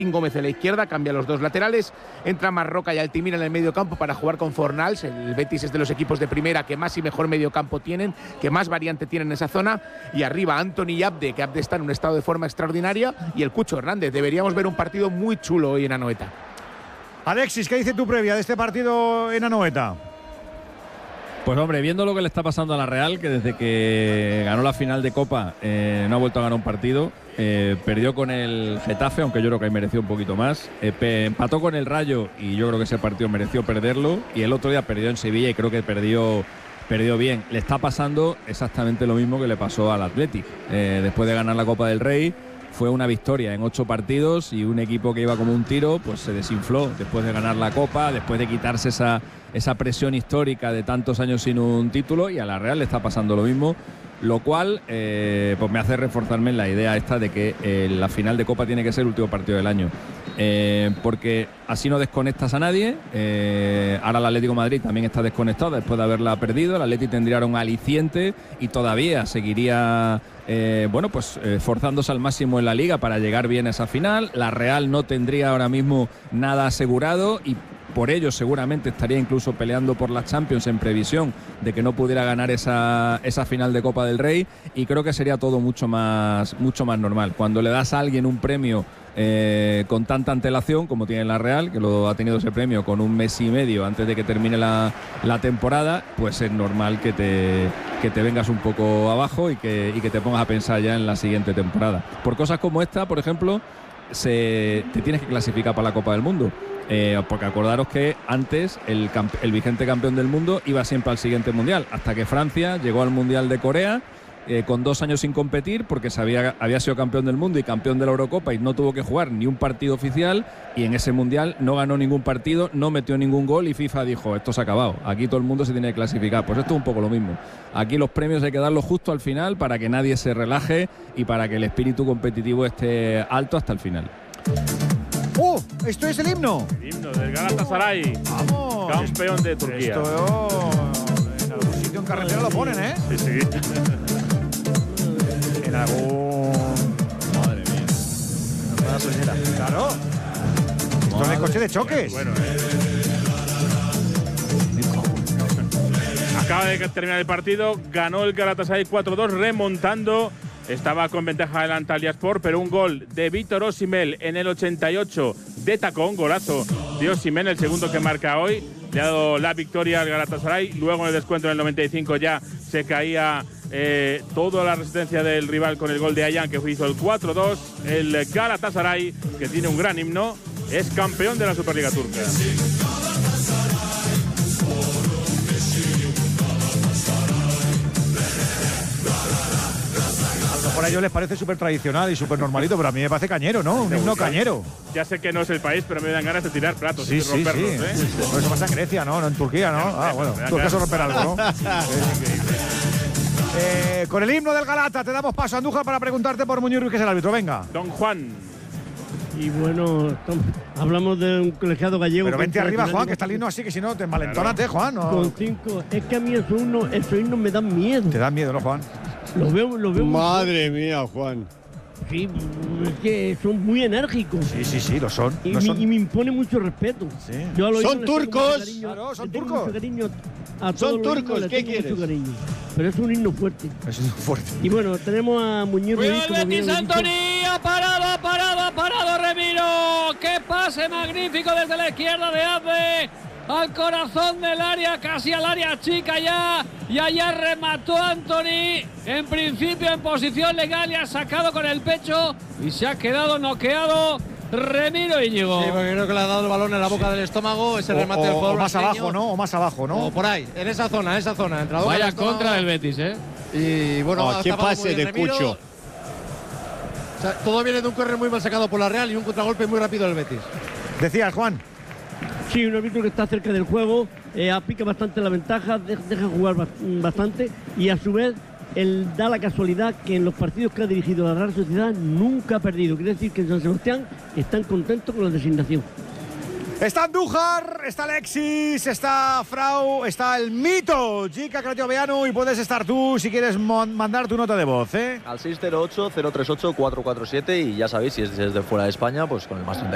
Gómez en la izquierda, cambia los dos laterales, entra Marroca y Altimira en el medio campo para jugar con Fornals. El Betis es de los equipos de primera que más y mejor medio campo tienen, que más variante tienen en esa zona, y arriba Antony y Abde, que Abde está en un estado de forma extraordinaria, y el Cucho Hernández. Deberíamos ver un partido muy chulo hoy en Anoeta. Alexis, ¿qué dice tu previa de este partido en Anoeta? Pues hombre, viendo lo que le está pasando a la Real, que desde que ganó la final de Copa no ha vuelto a ganar un partido, perdió con el Getafe, aunque yo creo que ahí mereció un poquito más, empató con el Rayo y yo creo que ese partido mereció perderlo, y el otro día perdió en Sevilla y creo que perdió bien. Le está pasando exactamente lo mismo que le pasó al Athletic. Después de ganar la Copa del Rey, fue una victoria en 8 partidos y un equipo que iba como un tiro pues se desinfló después de ganar la Copa, después de quitarse esa presión histórica de tantos años sin un título, y a la Real le está pasando lo mismo, lo cual pues me hace reforzarme en la idea esta de que la final de Copa tiene que ser el último partido del año, porque así no desconectas a nadie. Ahora el Atlético de Madrid también está desconectado después de haberla perdido. El Atlético tendría un aliciente y todavía seguiría forzándose al máximo en la Liga para llegar bien a esa final. La Real no tendría ahora mismo nada asegurado y por ello seguramente estaría incluso peleando por la Champions en previsión de que no pudiera ganar esa final de Copa del Rey, y creo que sería todo mucho más normal. Cuando le das a alguien un premio con tanta antelación como tiene la Real, que lo ha tenido ese premio con un mes y medio antes de que termine la temporada, pues es normal que te vengas un poco abajo y que te pongas a pensar ya en la siguiente temporada. Por cosas como esta, por ejemplo, te tienes que clasificar para la Copa del Mundo. Porque acordaros que antes el vigente campeón del mundo iba siempre al siguiente mundial, hasta que Francia llegó al Mundial de Corea con 2 años sin competir, porque había sido campeón del mundo y campeón de la Eurocopa y no tuvo que jugar ni un partido oficial, y en ese mundial no ganó ningún partido, no metió ningún gol, y FIFA dijo: esto se ha acabado, aquí todo el mundo se tiene que clasificar. Pues esto es un poco lo mismo. Aquí los premios hay que darlos justo al final para que nadie se relaje y para que el espíritu competitivo esté alto hasta el final. ¿Esto es el himno? El himno del Galatasaray. ¡Vamos! Campeón de Turquía. Esto en algún sitio en carretera lo ponen, ¿eh? Sí. En algún... Madre mía. Una soñera. Claro. Esto es el coche de choques. Bueno, Acaba de terminar el partido. Ganó el Galatasaray 4-2, remontando. Estaba con ventaja adelante Antalyaspor, pero un gol de Vítor Osimhen en el 88 de tacón, golazo de Osimhen, el segundo que marca hoy, le ha dado la victoria al Galatasaray. Luego en el descuento en el 95 ya se caía toda la resistencia del rival con el gol de Ayán, que hizo el 4-2. El Galatasaray, que tiene un gran himno, es campeón de la Superliga Turca. Por a ellos les parece súper tradicional y súper normalito, pero a mí me parece cañero, ¿no? Un himno cañero. Ya sé que no es el país, pero me dan ganas de tirar platos Sí, y sí, romperlos, sí. Por eso pasa en Grecia, ¿no? No en Turquía, ¿no? Ah, bueno, tú caso romper algo, ¿no? Con el himno del Galata te damos paso a Andújar para preguntarte por Muñoz Ruiz, que es el árbitro. Venga. Don Juan. Y bueno, hablamos de un colegiado gallego. Pero vente arriba, Juan, que está el himno así, que si no te envalentónate, Juan. No. Con 5. Es que a mí esos himnos me dan miedo. Te dan miedo, ¿no, Juan? Los veo. Madre mía, Juan. Sí, es que son muy enérgicos. Sí, lo son. Y, no son. y me impone mucho respeto. Sí. Yo a los Son himnos les tengo turcos. mucho cariño, Claro, son les tengo turcos. mucho cariño a todos Son los turcos, himnos, les ¿qué tengo quieres? mucho cariño. Pero es un himno fuerte. Eso es fuerte. Y bueno, tenemos a Muñoz Ruiz. Cuidado el Betis, Antony, ha parado Remiro. ¡Qué pase magnífico desde la izquierda de Abde! Al corazón del área, casi al área chica ya, y allá remató Antony, en principio en posición legal, y ha sacado con el pecho y se ha quedado noqueado Remiro Íñigo. Sí, porque creo que le ha dado el balón en la boca del estómago, ese remate del jugador o más brasileño. abajo, ¿no? O más abajo, ¿no? O por ahí, en esa zona, entre la boca Vaya del estómago. contra del Betis, Y bueno, ha qué tapado muy pase bien de Remiro. Cucho. O sea, todo viene de un córner muy mal sacado por la Real y un contragolpe muy rápido del Betis. Decías, Juan. Sí, un árbitro que está cerca del juego, aplica bastante la ventaja, deja jugar bastante, y a su vez él da la casualidad que en los partidos que ha dirigido la Real Sociedad nunca ha perdido. Quiere decir que en San Sebastián están contentos con la designación. Está Andújar, está Alexis, está Frau, está el mito Jica Cratioveanu, y puedes estar tú si quieres mandar tu nota de voz, ¿eh? Al 608-038-447, y ya sabéis, si es desde fuera de España, pues con el más 34.